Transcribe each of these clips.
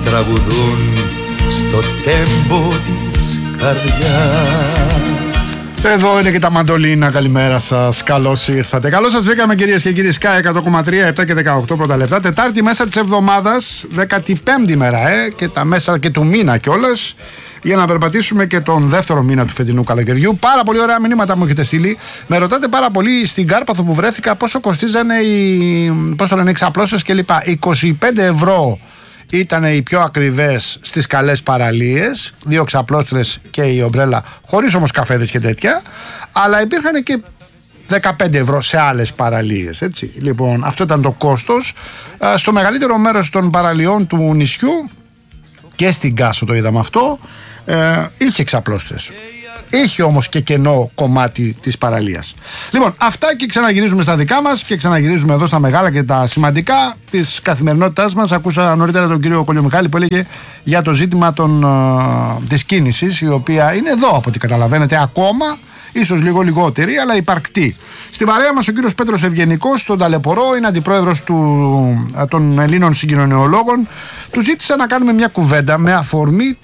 τραγουδούν στο τέμπο της καρδιάς. Εδώ είναι και τα μαντολίνα. Καλημέρα σας. Καλώς ήρθατε. Καλώς σας βρήκαμε, κυρίες και κύριοι. Sky 100,3, 7 και 18 πρώτα λεπτά. Τετάρτη μέσα της εβδομάδας, 15η μέρα, και τα μέσα και του μήνα κιόλας. Για να περπατήσουμε και τον δεύτερο μήνα του φετινού καλοκαιριού. Πάρα πολύ ωραία μηνύματα μου έχετε στείλει. Με ρωτάτε πάρα πολύ στην Κάρπαθο που βρέθηκα πόσο κοστίζανε οι εξαπλώσεις κλπ. 25 ευρώ ήταν οι πιο ακριβές στις καλές παραλίες. 2 εξαπλώστρες και η ομπρέλα, χωρίς όμως καφέδες και τέτοια. Αλλά υπήρχαν και 15 ευρώ σε άλλες παραλίες. Έτσι. Λοιπόν, αυτό ήταν το κόστος. Στο μεγαλύτερο μέρος των παραλιών του νησιού και στην Κάσο το είδαμε αυτό. Είχε εξαπλώστρες. Είχε όμως και κενό κομμάτι της παραλίας. Λοιπόν, αυτά και ξαναγυρίζουμε στα δικά μας και ξαναγυρίζουμε εδώ στα μεγάλα και τα σημαντικά της καθημερινότητάς μας. Ακούσα νωρίτερα τον κύριο Κολιομιχάλη που έλεγε για το ζήτημα της κίνησης, η οποία είναι εδώ από ό,τι καταλαβαίνετε ακόμα. Ίσως λίγο λιγότερη, αλλά υπαρκτή. Στην παρέα μας ο κύριος Πέτρος Ευγενικός, τον ταλαιπωρώ, είναι αντιπρόεδρος των Ελλήνων Συγκοινωνιολόγων. Του ζήτησα να κάνουμε μια κουβέντα με αφορμή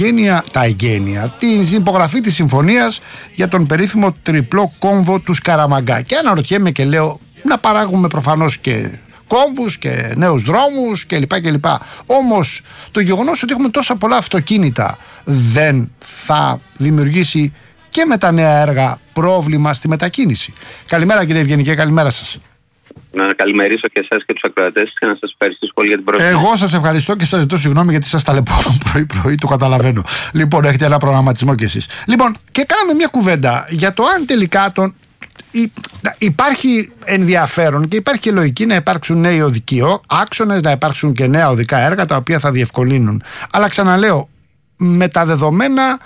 την υπογραφή της συμφωνίας για τον περίφημο τριπλό κόμβο του Σκαραμαγκά. Και αναρωτιέμαι και λέω να παράγουμε προφανώς και κόμβους και νέους δρόμους κλπ. Όμως το γεγονός ότι έχουμε τόσα πολλά αυτοκίνητα δεν θα δημιουργήσει και με τα νέα έργα πρόβλημα στη μετακίνηση? Καλημέρα κύριε Ευγενικέ, καλημέρα σας. Να καλημερίσω και εσάς και τους ακροατές και να σας ευχαριστήσω πολύ για την πρόσκληση. Εγώ σας ευχαριστώ και σας ζητώ συγγνώμη γιατί σας ταλαιπωρώ πρωί-πρωί, το καταλαβαίνω. Λοιπόν, έχετε ένα προγραμματισμό κι εσείς. Λοιπόν, και κάναμε μια κουβέντα για το αν τελικά υπάρχει ενδιαφέρον και υπάρχει και λογική να υπάρξουν νέοι οδικοί άξονες, να υπάρξουν και νέα οδικά έργα τα οποία θα διευκολύνουν. Αλλά ξαναλέω, με τα δεδομένα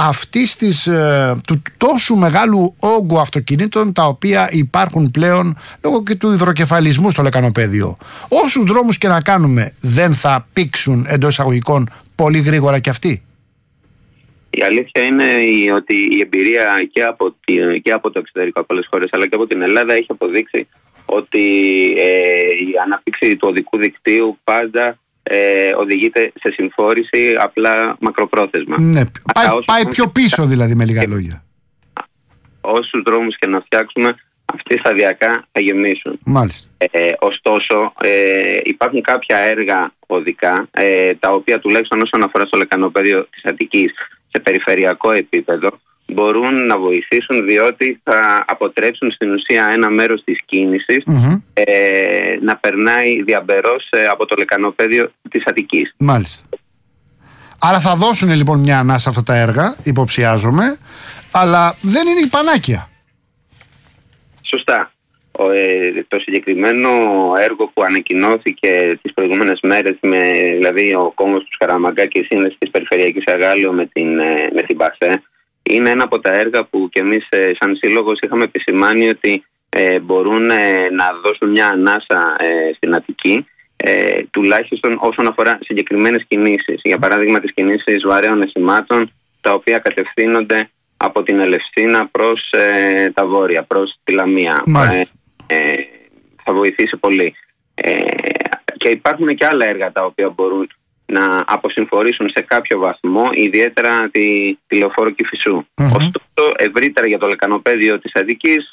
του τόσου μεγάλου όγκου αυτοκινήτων τα οποία υπάρχουν πλέον λόγω και του υδροκεφαλισμού στο λεκανοπέδιο, όσους δρόμους και να κάνουμε δεν θα πήξουν εντός εισαγωγικών πολύ γρήγορα κι αυτοί? Η αλήθεια είναι ότι η εμπειρία και από το εξωτερικό, από άλλες χώρες, αλλά και από την Ελλάδα έχει αποδείξει ότι η ανάπτυξη του οδικού δικτύου πάντα οδηγείται σε συμφόρηση απλά μακροπρόθεσμα. Ναι, πάει πιο πίσω δηλαδή, με λίγα λόγια. Όσους δρόμους και να φτιάξουμε, αυτοί σταδιακά θα γεμίσουν. Μάλιστα. Ωστόσο υπάρχουν κάποια έργα οδικά τα οποία τουλάχιστον όσον αφορά στο λεκανοπέδιο της Αττικής σε περιφερειακό επίπεδο μπορούν να βοηθήσουν, διότι θα αποτρέψουν στην ουσία ένα μέρος της κίνησης να περνάει διαμπερός από το λεκανοπέδιο της Αττικής. Μάλιστα. Άρα θα δώσουν λοιπόν μια ανάσα αυτά τα έργα, υποψιάζομαι, αλλά δεν είναι η πανάκια. Σωστά. Το συγκεκριμένο έργο που ανακοινώθηκε τις προηγούμενες μέρες, δηλαδή ο κόμβος του Σκαραμαγκά και η σύνδεση της περιφερειακής Αγάλιο με την ΠΑΣΕ, είναι ένα από τα έργα που και εμείς σαν σύλλογος είχαμε επισημάνει ότι μπορούν να δώσουν μια ανάσα στην Αττική, τουλάχιστον όσον αφορά συγκεκριμένες κινήσεις. Για παράδειγμα τις κινήσεις βαρέων οχημάτων, τα οποία κατευθύνονται από την Ελευσίνα προς τα βόρεια, προς τη Λαμία. Θα βοηθήσει πολύ. Και υπάρχουν και άλλα έργα τα οποία μπορούν να αποσυμφορήσουν σε κάποιο βαθμό, ιδιαίτερα τη λεωφόρο Κηφισού. Ωστόσο, ευρύτερα για το λεκανοπέδιο της Αττικής,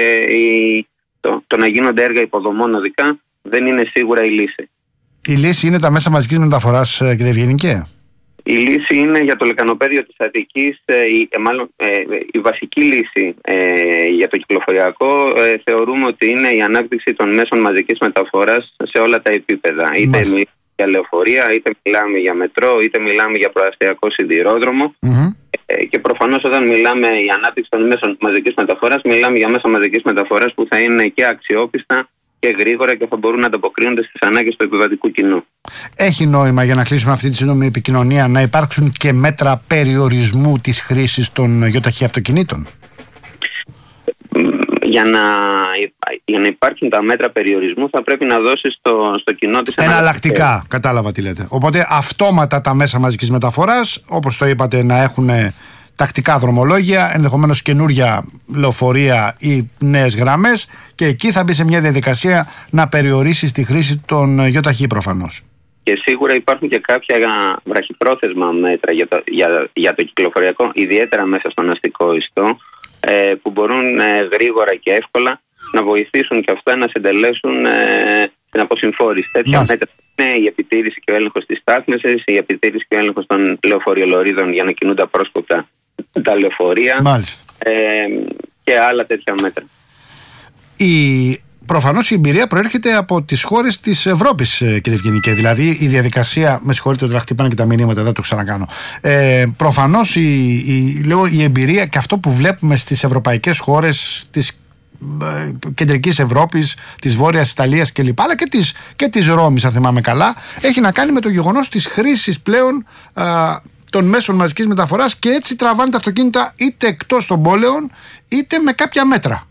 το να γίνονται έργα υποδομών οδικά δεν είναι σίγουρα η λύση. Η λύση είναι τα μέσα μαζικής μεταφοράς, κύριε Ευγενικέ? Η λύση είναι για το λεκανοπέδιο της Αττικής, η βασική λύση για το κυκλοφοριακό θεωρούμε ότι είναι η ανάπτυξη των μέσων μαζικής μεταφοράς σε όλα τα επίπεδα. Είτε μιλάμε για λεωφορεία, είτε μιλάμε για μετρό, είτε μιλάμε για προαστιακό σιδηρόδρομο. Και προφανώς όταν μιλάμε για ανάπτυξη των μέσων μαζικής μεταφοράς, μιλάμε για μέσα μαζικής μεταφοράς που θα είναι και αξιόπιστα και γρήγορα και θα μπορούν να ανταποκρίνονται στις ανάγκες του επιβατικού κοινού. Έχει νόημα, για να κλείσουμε αυτή τη σύντομη επικοινωνία, να υπάρξουν και μέτρα περιορισμού της χρήσης των γιοταχή αυτοκινήτων? Για να υπάρχουν τα μέτρα περιορισμού θα πρέπει να δώσει στο κοινό της εναλλακτικά. Κατάλαβα τι λέτε. Οπότε αυτόματα τα μέσα μαζικής μεταφοράς, όπως το είπατε, να έχουν τακτικά δρομολόγια, ενδεχομένως καινούρια λεωφορεία ή νέες γραμμές, και εκεί θα μπει σε μια διαδικασία να περιορίσει τη χρήση των γιοταχή προφανώς. Και σίγουρα υπάρχουν και κάποια βραχυπρόθεσμα μέτρα για το κυκλοφοριακό, ιδιαίτερα μέσα στον αστικό ιστό, που μπορούν γρήγορα και εύκολα να βοηθήσουν και αυτά να συντελέσουν την αποσυμφόρηση. Τέτοια μέτρα είναι η επιτήρηση και ο έλεγχος της στάθμευσης, η επιτήρηση και ο έλεγχος των λεωφορειολωρίδων για να κινούνται απρόσκοπτα τα λεωφορεία και άλλα τέτοια μέτρα. Προφανώς η εμπειρία προέρχεται από τις χώρες της Ευρώπης, κύριε Ευγενικέ. Δηλαδή η διαδικασία. Με συγχωρείτε ότι χτυπάνε και τα μηνύματα, δεν το ξανακάνω. Προφανώς η εμπειρία και αυτό που βλέπουμε στις ευρωπαϊκές χώρες της κεντρικής Ευρώπης, της Βόρειας Ιταλίας κλπ. Αλλά και της Ρώμης, αν θυμάμαι καλά, έχει να κάνει με το γεγονός της χρήσης πλέον των μέσων μαζικής μεταφοράς, και έτσι τραβάνε τα αυτοκίνητα είτε εκτός των πόλεων είτε με κάποια μέτρα.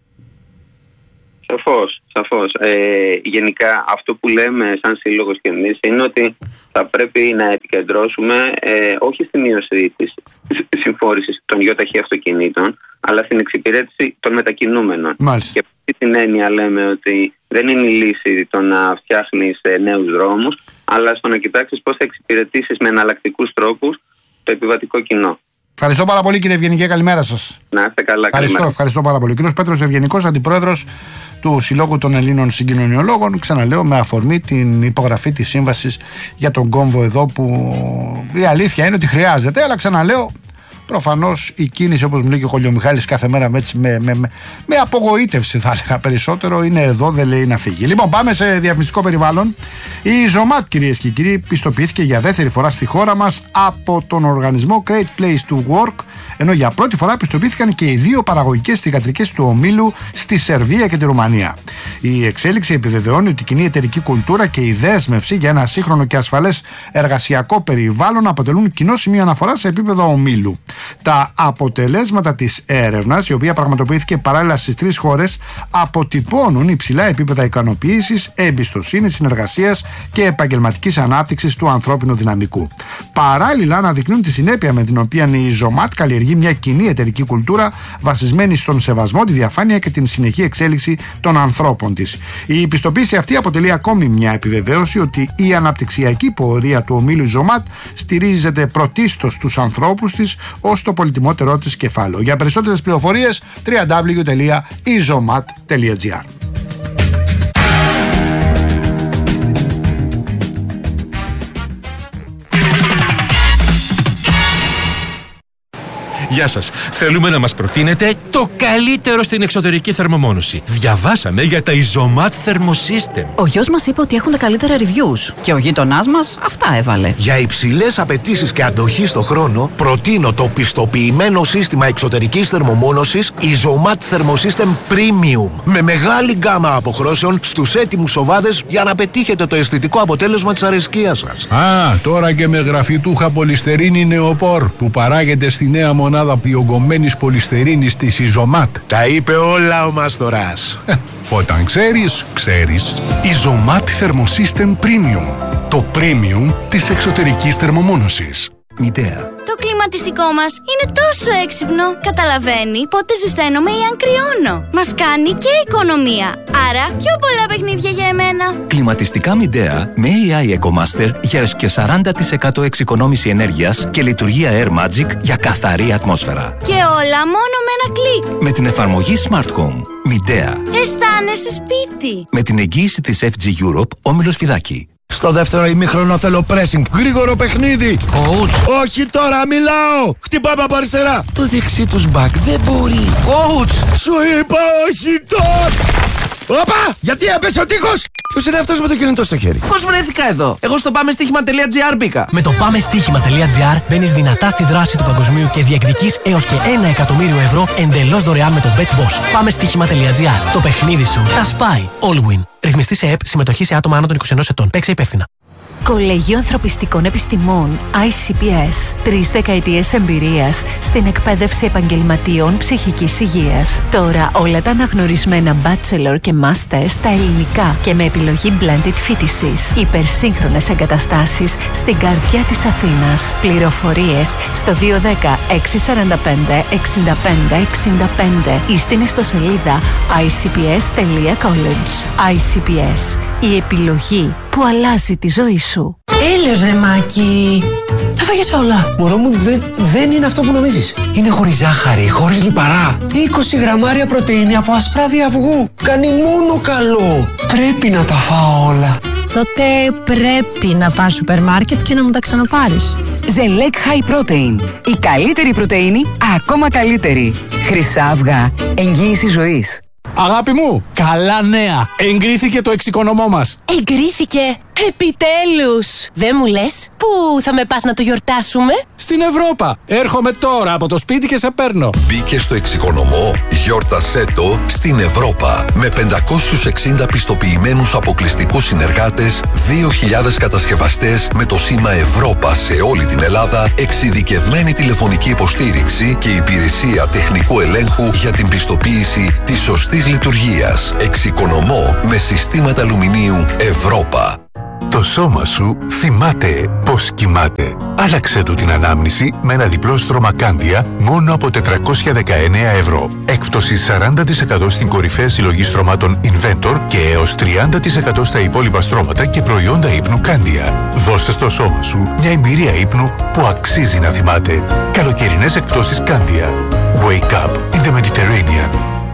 Σαφώς. Γενικά αυτό που λέμε σαν σύλλογος και εμείς είναι ότι θα πρέπει να επικεντρώσουμε όχι στη μείωση της συμφόρησης των γιοταχή αυτοκινήτων, αλλά στην εξυπηρέτηση των μετακινούμενων. Μάλιστα. Και από αυτή την έννοια λέμε ότι δεν είναι η λύση το να φτιάχνεις νέους δρόμους, αλλά στο να κοιτάξεις πώς θα εξυπηρετήσεις με εναλλακτικούς τρόπους το επιβατικό κοινό. Ευχαριστώ πάρα πολύ, κύριε Ευγενικέ, καλημέρα σας. Να είστε καλά. Ευχαριστώ πάρα πολύ. Ο κύριος Πέτρος Ευγενικός, αντιπρόεδρος του Συλλόγου των Ελλήνων Συγκοινωνιολόγων, ξαναλέω, με αφορμή την υπογραφή της σύμβασης για τον κόμβο εδώ, που η αλήθεια είναι ότι χρειάζεται, αλλά ξαναλέω, προφανώς η κίνηση, όπως μου λέει και ο Χολιομιχάλης κάθε μέρα με απογοήτευση, θα έλεγα περισσότερο, είναι εδώ, δεν λέει να φύγει. Λοιπόν, πάμε σε διαφημιστικό περιβάλλον. Η Ζωμάτ, κυρίες και κύριοι, πιστοποιήθηκε για δεύτερη φορά στη χώρα μας από τον οργανισμό Great Place to Work, ενώ για πρώτη φορά πιστοποιήθηκαν και οι δύο παραγωγικές θυγατρικές του ομίλου στη Σερβία και τη Ρουμανία. Η εξέλιξη επιβεβαιώνει ότι η κοινή εταιρική κουλτούρα και η δέσμευση για ένα σύγχρονο και ασφαλές εργασιακό περιβάλλον αποτελούν κοινό σημείο αναφορά σε επίπεδο ομίλου. Τα αποτελέσματα της έρευνας, η οποία πραγματοποιήθηκε παράλληλα στις 3 χώρες, αποτυπώνουν υψηλά επίπεδα ικανοποίησης, εμπιστοσύνης, συνεργασίας και επαγγελματικής ανάπτυξης του ανθρώπινου δυναμικού. Παράλληλα, αναδεικνύουν τη συνέπεια με την οποία η Ζωμάτ καλλιεργεί μια κοινή εταιρική κουλτούρα βασισμένη στον σεβασμό, τη διαφάνεια και την συνεχή εξέλιξη των ανθρώπων της. Η πιστοποίηση αυτή αποτελεί ακόμη μια επιβεβαίωση ότι η αναπτυξιακή πορεία του ομίλου Ζωμάτ στηρίζεται πρωτίστως στους ανθρώπους της ως το πολυτιμότερό της κεφάλαιο. Για περισσότερες πληροφορίες www.izomat.gr. Γεια σας. Θέλουμε να μας προτείνετε το καλύτερο στην εξωτερική θερμομόνωση. Διαβάσαμε για τα Izomat Thermosystem. Ο γιος μας είπε ότι έχουν τα καλύτερα reviews και ο γείτονάς μας αυτά έβαλε. Για υψηλές απαιτήσεις και αντοχή στο χρόνο, προτείνω το πιστοποιημένο σύστημα εξωτερικής θερμομόνωσης Izomat Thermosystem Premium, με μεγάλη γκάμα αποχρώσεων στους έτοιμους οβάδες για να πετύχετε το αισθητικό αποτέλεσμα της αρεσκίας σας. Τώρα και με γραφιτούχα πολυστερίνη νεοπόρ που παράγεται στη νέα μονάδα διογκωμένης πολυστερίνης της Izomat. Τα είπε όλα ο Μάστορας. Όταν ξέρεις, ξέρεις. Izomat Thermosystem Premium. Το premium της εξωτερικής θερμομόνωσης. Μητέα. Το κλιματιστικό μας είναι τόσο έξυπνο. Καταλαβαίνει πότε ζεσταίνομαι ή αν κρυώνω. Μας κάνει και οικονομία. Άρα πιο πολλά παιχνίδια για εμένα. Κλιματιστικά Midea με AI EcoMaster για έως και 40% εξοικονόμηση ενέργειας και λειτουργία Air Magic για καθαρή ατμόσφαιρα. Και όλα μόνο με ένα κλικ. Με την εφαρμογή Smart Home. Midea. Αισθάνεσαι σπίτι. Με την εγγύηση της FG Europe, Όμιλος Φιδάκη. Στο δεύτερο ημίχρονο θέλω pressing. Γρήγορο παιχνίδι. Coach. Όχι τώρα, μιλάω. Χτυπάμε από αριστερά. Το δεξί τους back δεν μπορεί. Coach. Σου είπα όχι τώρα. Όπα! Γιατί έπεσε ο τείχος! Ποιος είναι αυτός με το κινητό στο χέρι? Πώς βρέθηκα εδώ? Εγώ στο πάμεστίχημα.gr μπήκα. Με το πάμεστίχημα.gr μπαίνεις δυνατά στη δράση του παγκοσμίου και διεκδικείς έως και 1 εκατομμύριο ευρώ εντελώς δωρεάν με το BetBoss. Πάμεστίχημα.gr. Το παιχνίδι σου τα σπάει. All win. Ρυθμιστή σε ΕΠ, συμμετοχή σε άτομα άνω των 21 ετών. Παίξε υπεύθυνα. Κολέγιο Ανθρωπιστικών Επιστημών ICPS. 3 δεκαετίες εμπειρίας στην εκπαίδευση επαγγελματιών ψυχικής υγείας. Τώρα όλα τα αναγνωρισμένα bachelor και master στα ελληνικά και με επιλογή blended φοιτησης. Υπερσύγχρονες εγκαταστάσεις στην καρδιά της Αθήνας. Πληροφορίες στο 210 645 65 65 ή στην ιστοσελίδα icps.college. ICPS. Η επιλογή που αλλάζει τη ζωή σου. Έλεος ρε Μάκη. Τα φάγες όλα. Μωρό μου, δεν είναι αυτό που νομίζεις. Είναι χωρίς ζάχαρη, χωρίς λιπαρά. 20 γραμμάρια πρωτεΐνη από ασπράδια αυγού. Κάνει μόνο καλό. Πρέπει να τα φάω όλα. Τότε πρέπει να πας σούπερ μάρκετ και να μου τα ξαναπάρεις. Ζελέκ High Protein. Η καλύτερη πρωτεΐνη, ακόμα καλύτερη. Χρυσά αυγά. Εγγύηση ζωής. Αγάπη μου, καλά νέα. Εγκρίθηκε το εξοικονομώ μας. Εγκρίθηκε. Επιτέλους. Δεν μου λες, πού θα με πας να το γιορτάσουμε? Στην Ευρώπα. Έρχομαι τώρα από το σπίτι και σε παίρνω. Μπήκε στο εξοικονομώ, γιόρτασέ το στην Ευρώπα. Με 560 πιστοποιημένους αποκλειστικούς συνεργάτες, 2.000 κατασκευαστές με το σήμα Ευρώπα σε όλη την Ελλάδα, εξειδικευμένη τηλεφωνική υποστήριξη και υπηρεσία τεχνικού ελέγχου για την πιστοποίηση της σωστής λειτουργίας. Εξοικονομώ με συστήματα αλουμινίου Ευρώπα. Το σώμα σου θυμάται πώς κοιμάται. Άλλαξε του την ανάμνηση με ένα διπλό στρώμα Κάντια μόνο από 419 ευρώ. Έκπτωση 40% στην κορυφαία συλλογή στρωμάτων Inventor και έως 30% στα υπόλοιπα στρώματα και προϊόντα ύπνου Κάντια. Δώσε στο σώμα σου μια εμπειρία ύπνου που αξίζει να θυμάται. Καλοκαιρινές εκπτώσεις Κάντια. Wake up in the Mediterranean.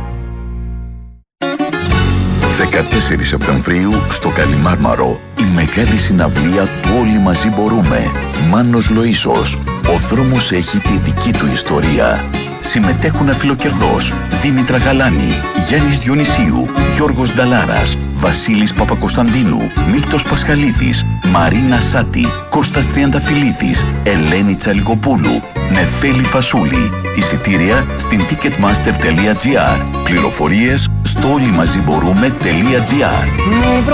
14 Σεπτεμβρίου στο Καλιμάρμαρο. Η μεγάλη συναυλία του Όλοι Μαζί Μπορούμε. Μάνος Λοΐσος. Ο δρόμος έχει τη δική του ιστορία. Συμμετέχουν Αφιλοκερδός, Δήμητρα Γαλάνη, Γιάννης Διονυσίου, Γιώργος Νταλάρας, Βασίλης Παπακοσταντίνου, Μίλτος Πασχαλίδης, Μαρίνα Σάτη, Κώστας Τριανταφυλλίδης, Ελένη Τσαλικοπούλου, Νεφέλη Φασούλη. Εισιτήρια στην ticketmaster.gr. Πληροφορίες στο όλημαζιμπορούμε.gr.